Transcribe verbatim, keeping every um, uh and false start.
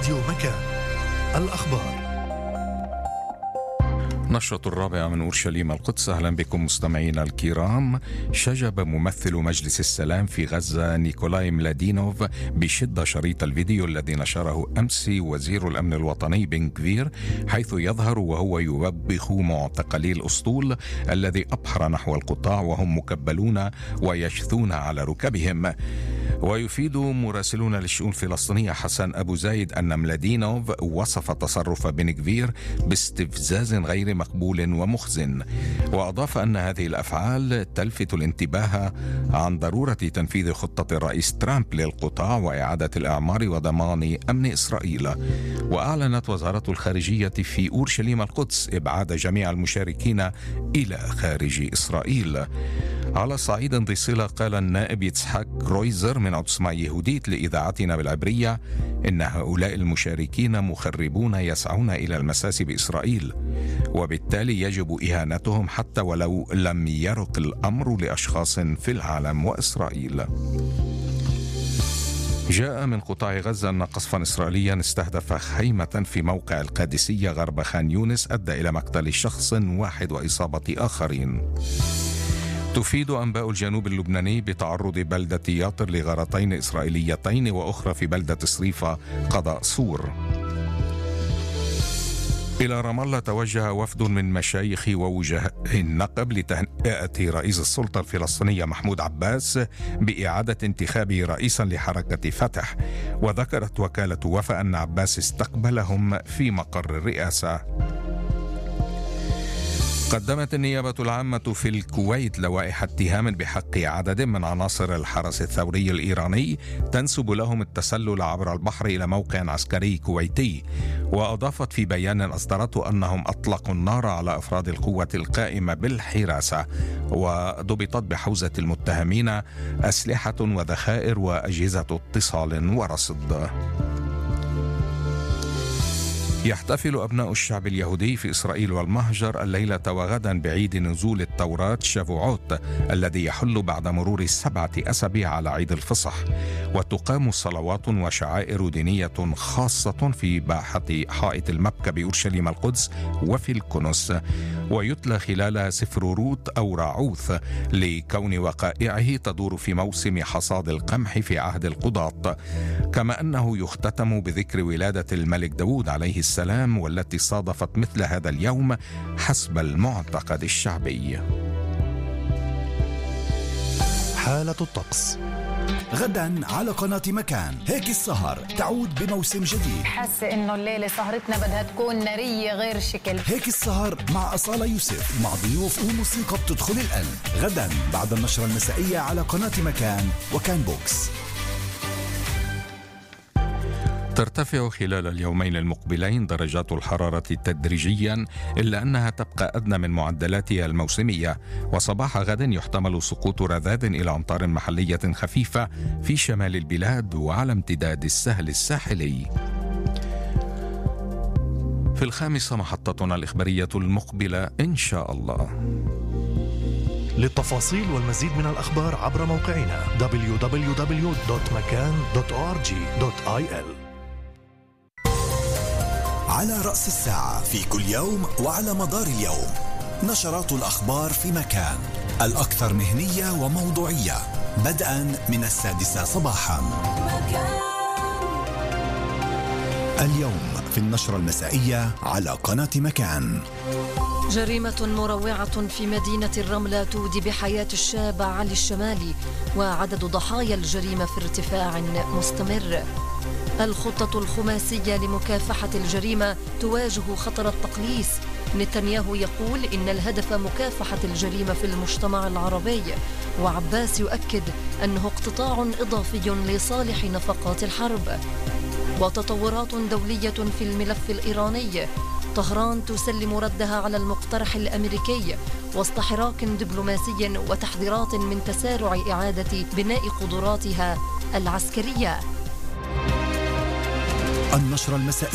راديو مكان. الأخبار. نشرة الرابعة من أورشليم القدس. أهلا بكم مستمعينا الكرام. شجب ممثل مجلس السلام في غزة نيكولاي ملادينوف بشدة شريط الفيديو الذي نشره أمس وزير الأمن الوطني بن غفير، حيث يظهر وهو يوبخ معتقلي الأسطول الذي أبحر نحو القطاع وهم مكبلون ويشثون على ركبهم. ويفيد مراسلون للشؤون الفلسطينية حسن أبو زايد أن ملادينوف وصف تصرف بن غفير باستفزاز غير مقبول ومخزن، وأضاف أن هذه الأفعال تلفت الانتباه عن ضرورة تنفيذ خطة الرئيس ترامب للقطاع وإعادة الإعمار وضمان أمن إسرائيل. وأعلنت وزارة الخارجية في أورشليم القدس إبعاد جميع المشاركين إلى خارج إسرائيل. على صعيد ذي صلة، قال النائب يتسحاق رويزر من عصمة يهوديت لإذاعتنا بالعبرية إن هؤلاء المشاركين مخربون يسعون إلى المساس بإسرائيل، وبالتالي يجب إهانتهم حتى ولو لم يرق الأمر لأشخاص في العالم وإسرائيل. جاء من قطاع غزة أن قصفا إسرائيليا استهدف خيمة في موقع القادسية غرب خان يونس أدى إلى مقتل شخص واحد وإصابة آخرين. تفيد أنباء الجنوب اللبناني بتعرض بلدة ياطر لغارتين إسرائيليتين وأخرى في بلدة صريفة قضاء صور. إلى رام الله توجه وفد من مشايخ ووجهاء النقب لتهنئة رئيس السلطة الفلسطينية محمود عباس بإعادة انتخابه رئيسا لحركة فتح. وذكرت وكالة وفا أن عباس استقبلهم في مقر الرئاسة. قدمت النيابة العامة في الكويت لوائح اتهام بحق عدد من عناصر الحرس الثوري الإيراني تنسب لهم التسلل عبر البحر إلى موقع عسكري كويتي. وأضافت في بيان أصدرته أنهم أطلقوا النار على أفراد القوة القائمة بالحراسة، وضبطت بحوزة المتهمين أسلحة وذخائر وأجهزة اتصال ورصد. يحتفل أبناء الشعب اليهودي في إسرائيل والمهجر الليلة وغدا بعيد نزول التوراة شافوعوت الذي يحل بعد مرور سبعة أسابيع على عيد الفصح. وتقام صلوات وشعائر دينية خاصة في باحة حائط المبكى بأورشليم القدس وفي الكنس، ويتلى خلالها سفر روت أو راعوث لكون وقائعه تدور في موسم حصاد القمح في عهد القضاة، كما أنه يختتم بذكر ولادة الملك داود عليه السلام والتي صادفت مثل هذا اليوم حسب المعتقد الشعبي. حالة الطقس غدا على قناة مكان. هيك السهر تعود بموسم جديد. حاسة انه الليلة سهرتنا بدها تكون نارية غير شكل. هيك السهر مع أصالة يوسف، مع ضيوف وموسيقى بتدخل القلب. غدا بعد النشرة المسائية على قناة مكان وكان بوكس. ترتفع خلال اليومين المقبلين درجات الحرارة تدريجيا، إلا أنها تبقى أدنى من معدلاتها الموسمية. وصباح غد يحتمل سقوط رذاذ إلى أمطار محلية خفيفة في شمال البلاد وعلى امتداد السهل الساحلي. في الخامسة محطتنا الإخبارية المقبلة إن شاء الله. للتفاصيل والمزيد من الأخبار عبر موقعنا دبليو دبليو دبليو دوت مكان دوت أو آر جي دوت آي إل. على رأس الساعة في كل يوم وعلى مدار اليوم نشرات الأخبار في مكان، الأكثر مهنية وموضوعية، بدءا من السادسة صباحا. اليوم في النشرة المسائية على قناة مكان. جريمة مروعة في مدينة الرملة تودي بحياة الشاب علي الشمالي، وعدد ضحايا الجريمة في ارتفاع مستمر. الخطة الخماسية لمكافحة الجريمة تواجه خطر التقليص. نتنياهو يقول إن الهدف مكافحة الجريمة في المجتمع العربي، وعباس يؤكد أنه اقتطاع إضافي لصالح نفقات الحرب. وتطورات دولية في الملف الإيراني، طهران تسلم ردها على المقترح الأمريكي وسط حراك دبلوماسي وتحذيرات من تسارع إعادة بناء قدراتها العسكرية. النشرة المسائية.